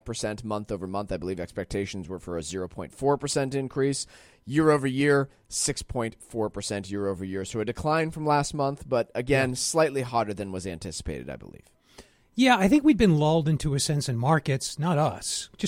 percent month over month. I believe expectations were for a 0.4% increase. Year over year, 6.4% year over year. So a decline from last month, but again, slightly hotter than was anticipated, I believe. Yeah, I think we'd been lulled into a sense in markets, not us,